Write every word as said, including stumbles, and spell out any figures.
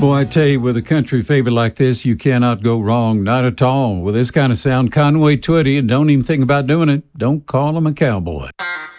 Boy, I tell you, with a country favorite like this, you cannot go wrong, not at all. With this kind of sound, Conway Twitty, and don't even think about doing it. Don't call him a cowboy.